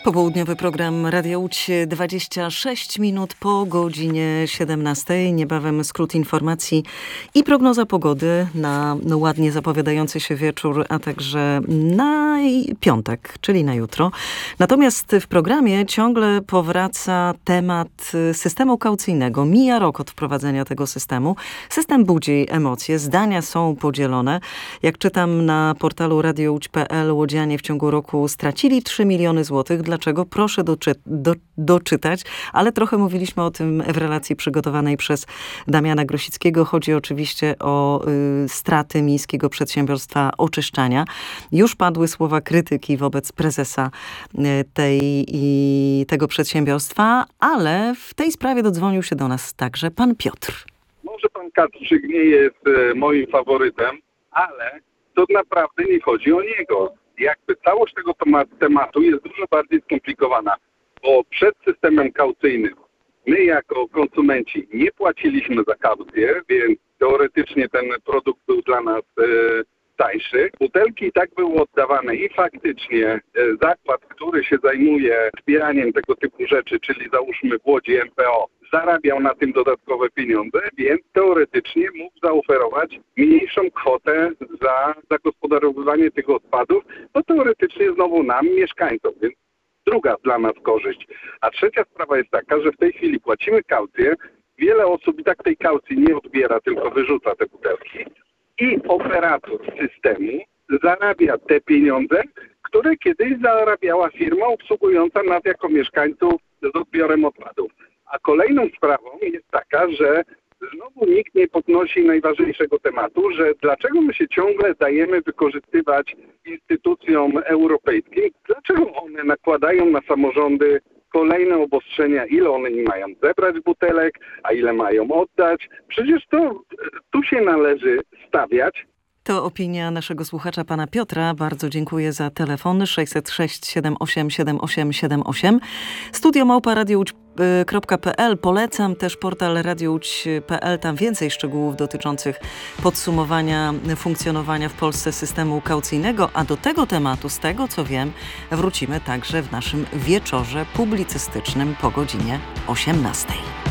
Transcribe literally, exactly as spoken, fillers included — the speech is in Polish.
Popołudniowy program Radia Łódź, dwadzieścia sześć minut po godzinie siedemnastej. Niebawem skrót informacji i prognoza pogody na no, ładnie zapowiadający się wieczór, a także na piątek, czyli na jutro. Natomiast w programie ciągle powraca temat systemu kaucyjnego. Mija rok od wprowadzenia tego systemu. System budzi emocje, zdania są podzielone. Jak czytam na portalu radio łódź kropka pe el, łodzianie w ciągu roku stracili trzy miliony złotych. Dlaczego? Proszę doczy- do, doczytać, ale trochę mówiliśmy o tym w relacji przygotowanej przez Damiana Grosickiego. Chodzi oczywiście o y, straty Miejskiego Przedsiębiorstwa Oczyszczania. Już padły słowa krytyki wobec prezesa y, tej, i tego przedsiębiorstwa, ale w tej sprawie dodzwonił się do nas także pan Piotr. Może pan Katrzyk nie jest e, moim faworytem, ale to naprawdę nie chodzi o niego. Jakby całość tego tematu jest dużo bardziej skomplikowana, bo przed systemem kaucyjnym my jako konsumenci nie płaciliśmy za kaucję, więc teoretycznie ten produkt był dla nas e, tańszy. Butelki i tak były oddawane i faktycznie e, zakład, który się zajmuje zbieraniem tego typu rzeczy, czyli załóżmy w Łodzi M P O, zarabiał na tym dodatkowe pieniądze, więc teoretycznie mógł zaoferować mniejszą kwotę za zagospodarowywanie tych odpadów, to teoretycznie znowu nam, mieszkańcom, więc druga dla nas korzyść. A trzecia sprawa jest taka, że w tej chwili płacimy kaucję, wiele osób i tak tej kaucji nie odbiera, tylko wyrzuca te butelki i operator systemu zarabia te pieniądze, które kiedyś zarabiała firma obsługująca nas jako mieszkańców z odbiorem odpadów. A kolejną sprawą jest taka, że znowu nikt nie podnosi najważniejszego tematu, że dlaczego my się ciągle dajemy wykorzystywać instytucjom europejskim, dlaczego one nakładają na samorządy kolejne obostrzenia, ile one nie mają zebrać butelek, a ile mają oddać. Przecież to tu się należy stawiać. To opinia naszego słuchacza, pana Piotra. Bardzo dziękuję za telefon sześćset sześć siedem osiem siedem osiem siedem osiem. Studio małpa radio łódź kropka pe el. Polecam też portal radio łódź kropka pe el. Tam więcej szczegółów dotyczących podsumowania funkcjonowania w Polsce systemu kaucyjnego. A do tego tematu, z tego co wiem, wrócimy także w naszym wieczorze publicystycznym po godzinie osiemnastej.